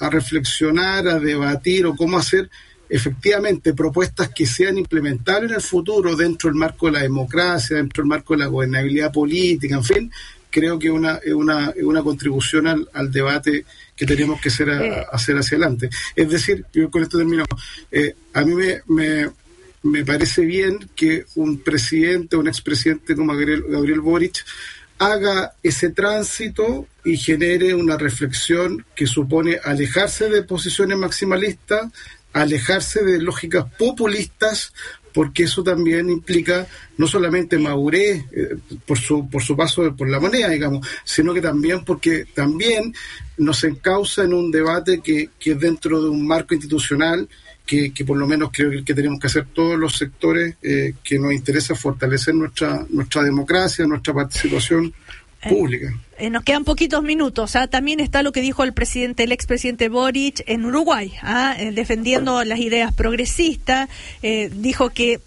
a reflexionar, a debatir o cómo hacer efectivamente propuestas que sean implementables en el futuro dentro del marco de la democracia, dentro del marco de la gobernabilidad política, en fin, creo que es una contribución al debate que tenemos que hacer hacia adelante. Es decir, yo con esto termino, a mí me parece bien que un presidente, un expresidente como Gabriel Boric haga ese tránsito y genere una reflexión que supone alejarse de posiciones maximalistas, alejarse de lógicas populistas, porque eso también implica no solamente madurez por su paso por la moneda, digamos, sino que también porque también nos encausa en un debate que es dentro de un marco institucional que por lo menos creo que tenemos que hacer todos los sectores que nos interesa fortalecer nuestra democracia, nuestra participación pública. Nos quedan poquitos minutos. También está lo que dijo el expresidente Boric en Uruguay, defendiendo las ideas progresistas. Dijo que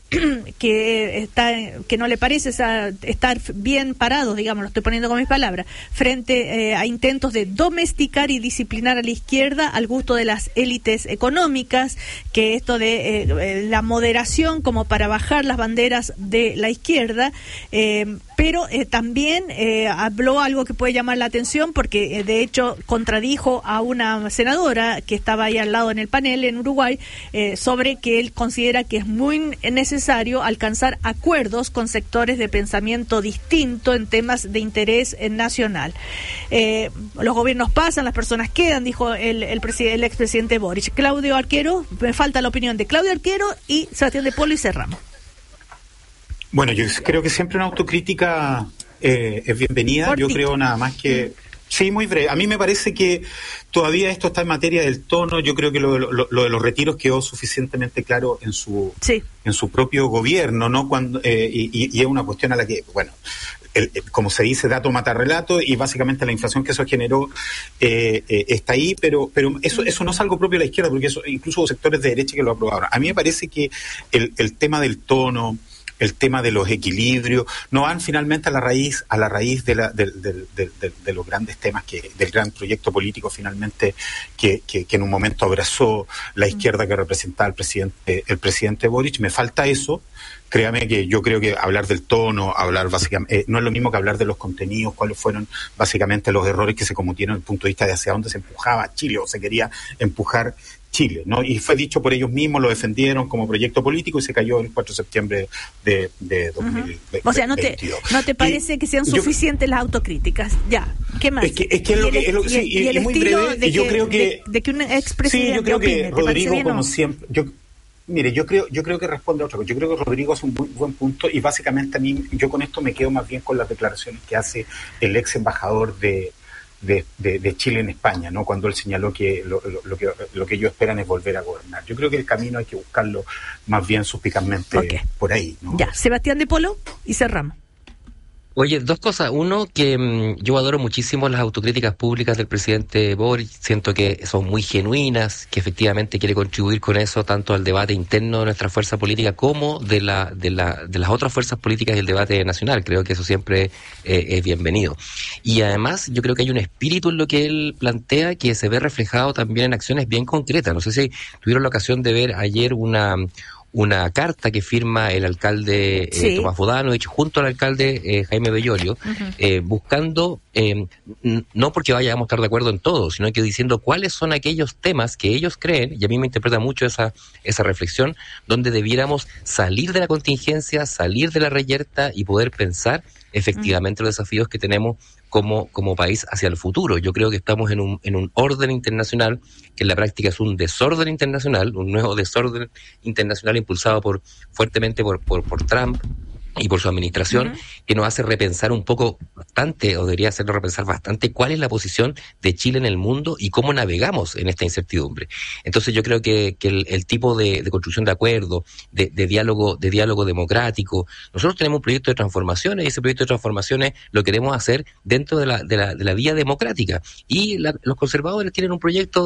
no le parece estar bien parados, digamos, lo estoy poniendo con mis palabras, frente a intentos de domesticar y disciplinar a la izquierda al gusto de las élites económicas, que esto de la moderación como para bajar las banderas de la izquierda, pero también habló algo que puede llamar la atención, porque de hecho contradijo a una senadora que estaba ahí al lado en el panel en Uruguay, sobre que él considera que es muy necesario alcanzar acuerdos con sectores de pensamiento distinto en temas de interés nacional. Los gobiernos pasan, las personas quedan, dijo el expresidente Boric. Claudio Arquero, me falta la opinión de Claudio Arquero y Sebastián de Polo, y cerramos. Bueno, yo creo que siempre una autocrítica es bienvenida. Cortito. Yo creo nada más que... Sí, muy breve. A mí me parece que todavía esto está en materia del tono. Yo creo que lo de los retiros quedó suficientemente claro en su propio gobierno, ¿no? Y es una cuestión a la que, bueno, como se dice, dato mata relato, y básicamente la inflación que eso generó está ahí, pero eso no es algo propio de la izquierda, porque eso incluso hubo sectores de derecha que lo aprobaron. A mí me parece que el tema del tono, el tema de los equilibrios, no van finalmente a la raíz de los grandes temas del gran proyecto político finalmente que en un momento abrazó la izquierda que representaba el presidente Boric. Me falta eso. Créame que yo creo que hablar del tono, hablar básicamente, no es lo mismo que hablar de los contenidos, cuáles fueron básicamente los errores que se cometieron desde el punto de vista de hacia dónde se empujaba Chile o se quería empujar Chile, ¿no? Y fue dicho por ellos mismos, lo defendieron como proyecto político y se cayó el 4 de septiembre de 2022. O sea, ¿no te parece que sean suficientes las autocríticas? Ya, ¿qué más? Es que es muy breve, y yo creo que... De que un expresidente sí, yo creo que Rodrigo, como no? siempre... Yo creo que responde a otra cosa. Yo creo que Rodrigo es un muy buen punto, y básicamente a mí, yo con esto me quedo más bien con las declaraciones que hace el ex embajador de Chile en España, ¿no? Cuando él señaló que lo que ellos esperan es volver a gobernar. Yo creo que el camino hay que buscarlo más bien suspicazmente por ahí, ¿no? Ya, Sebastián de Polo, y cerramos. Oye, dos cosas. Uno, que yo adoro muchísimo las autocríticas públicas del presidente Boric. Siento que son muy genuinas, que efectivamente quiere contribuir con eso tanto al debate interno de nuestra fuerza política como de las otras fuerzas políticas y el debate nacional. Creo que eso siempre es bienvenido. Y además, yo creo que hay un espíritu en lo que él plantea que se ve reflejado también en acciones bien concretas. No sé si tuvieron la ocasión de ver ayer una carta que firma el alcalde Tomás Bodanovich junto al alcalde Jaime Belolio, buscando, no porque vayamos a estar de acuerdo en todo, sino que diciendo cuáles son aquellos temas que ellos creen, y a mí me interpreta mucho esa reflexión, donde debiéramos salir de la contingencia, salir de la reyerta y poder pensar efectivamente los desafíos que tenemos como país hacia el futuro. Yo creo que estamos en un orden internacional que en la práctica es un desorden internacional, un nuevo desorden internacional impulsado fuertemente por Trump y por su administración, que nos hace repensar un poco bastante, o debería hacernos repensar bastante, cuál es la posición de Chile en el mundo y cómo navegamos en esta incertidumbre. Entonces yo creo que el tipo de construcción de acuerdo, de diálogo democrático, nosotros tenemos un proyecto de transformaciones, y ese proyecto de transformaciones lo queremos hacer dentro de la vía democrática, y los conservadores tienen un proyecto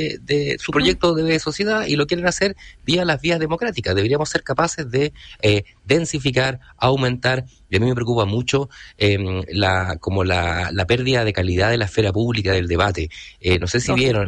su proyecto de sociedad, y lo quieren hacer vía las vías democráticas. Deberíamos ser capaces de densificar, aumentar, y a mí me preocupa mucho la pérdida de calidad de la esfera pública del debate. No sé si vieron